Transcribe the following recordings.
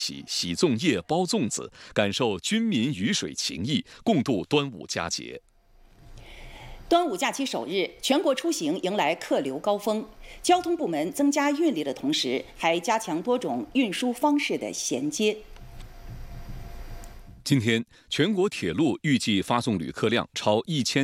喜粽叶、包粽子，感受军民鱼水情谊，共度端午佳节。 端午假期首日，全国出行迎来客流高峰。交通部门增加运力的同时，还加强多种运输方式的衔接。 今天，全国铁路预计发送旅客量超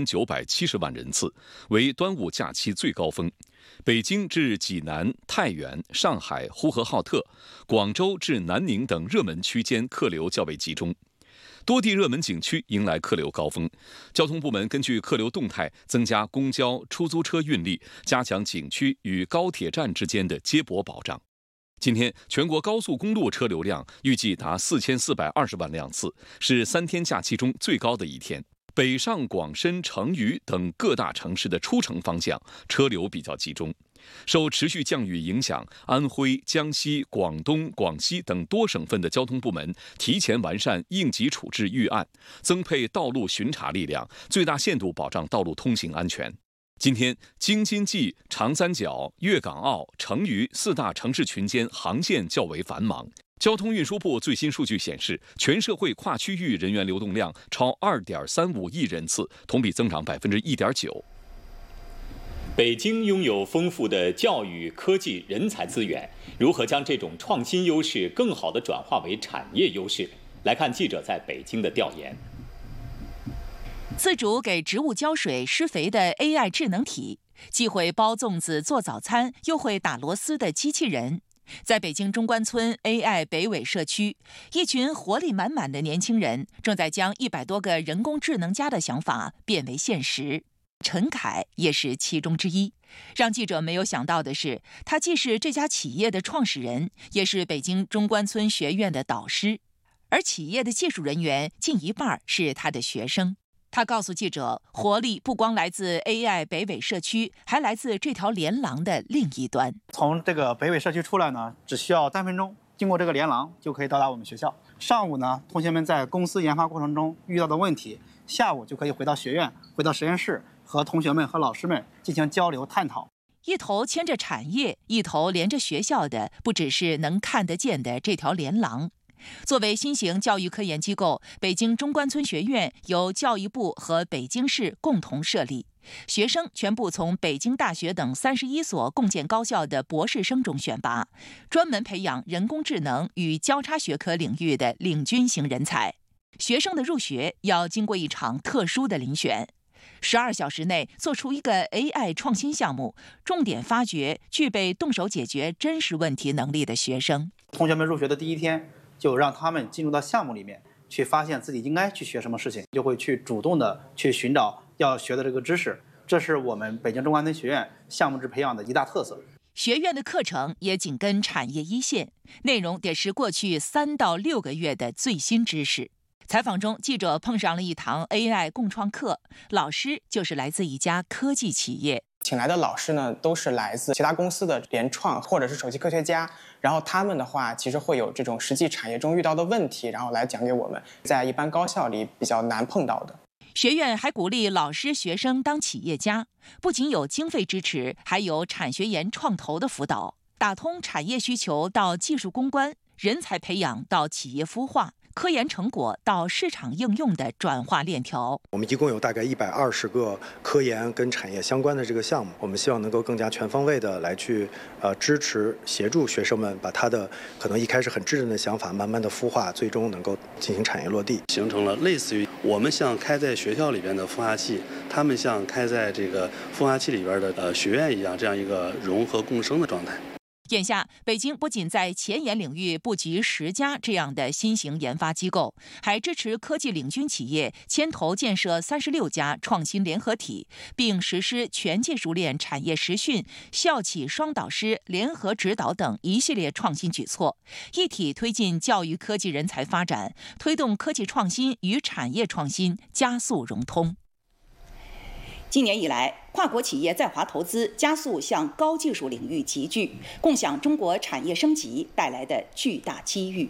1970万人次，为端午假期最高峰。北京至济南、太原、上海、呼和浩特、广州至南宁等热门区间客流较为集中。多地热门景区迎来客流高峰，交通部门根据客流动态，增加公交、出租车运力，加强景区与高铁站之间的接驳保障。今天，全国高速公路车流量预计达4420万辆次，是3天假期中最高的一天。北上广深、成渝等各大城市的出城方向车流比较集中。受持续降雨影响，安徽、江西、广东、广西等多省份的交通部门提前完善应急处置预案，增配道路巡查力量，最大限度保障道路通行安全。今天，京津冀、长三角、粤港澳、成渝4大城市群间航线较为繁忙。交通运输部最新数据显示，全社会跨区域人员流动量超2.35亿人次，同比增长1.9%。 北京拥有丰富的教育、科技、人才资源，如何将这种创新优势更好地转化为产业优势？来看记者在北京的调研。 自主给植物浇水施肥的 AI 智能体，既会包粽子做早餐，又会打螺丝的机器人。在北京中关村 AI 北纬社区，一群活力满满的年轻人正在将100多个人工智能家的想法变为现实。陈凯也是其中之一。让记者没有想到的是，他既是这家企业的创始人，也是北京中关村学院的导师，而企业的技术人员近一半是他的学生。他告诉记者，活力不光来自 AI 北纬社区，还来自这条连廊的另一端。 从这个北纬社区出来呢，只需要3分钟，经过这个连廊就可以到达我们学校。上午呢，同学们在公司研发过程中遇到的问题，下午就可以回到学院，回到实验室，和同学们和老师们进行交流探讨。 一头牵着产业，一头连着学校的，不只是能看得见的这条连廊。作为新型教育科研机构，北京中关村学院由教育部和北京市共同设立，学生全部从北京大学等31所共建高校的博士生中选拔，专门培养人工智能与交叉学科领域的领军型人才。学生的入学要经过一场特殊的遴选，12小时内做出一个 AI 创新项目，重点发掘具备动手解决真实问题能力的学生。 同学们入学的第一天，就让他们进入到项目里面去，发现自己应该去学什么事情，就会去主动的去寻找要学的这个知识。这是我们北京中关村学院项目制培养的一大特色。 学院的课程也紧跟产业一线，内容得是过去3到6个月的最新知识。采访中，记者碰上了一堂 AI 共创课，老师就是来自一家科技企业。 请来的老师呢，都是来自其他公司的联创或者是首席科学家，然后他们的话其实会有这种实际产业中遇到的问题，然后来讲给我们在一般高校里比较难碰到的。 学院还鼓励老师学生当企业家，不仅有经费支持，还有产学研创投的辅导，打通产业需求到技术攻关，人才培养到企业孵化，科研成果到市场应用的转化链条。 我们一共有大概120个科研跟产业相关的这个项目，我们希望能够更加全方位的来去支持协助学生们把他的可能一开始很稚嫩的想法慢慢的孵化，最终能够进行产业落地， 形成了类似于我们像开在学校里边的孵化器，他们像开在这个孵化器里边的学院一样，这样一个融合共生的状态。 眼下，北京不仅在前沿领域布局10家这样的新型研发机构，还支持科技领军企业牵头建设36家创新联合体，并实施全技术链产业实训、校企双导师联合指导等一系列创新举措，一体推进教育科技人才发展，推动科技创新与产业创新加速融通。 今年以来，跨国企业在华投资加速向高技术领域集聚，共享中国产业升级带来的巨大机遇。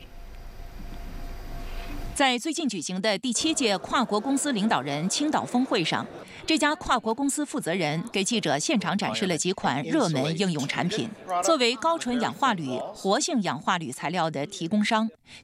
在最近举行的第7届跨国公司领导人青岛峰会上，这家跨国公司负责人给记者现场展示了几款热门应用产品。作为高纯氧化铝、活性氧化铝材料的提供商，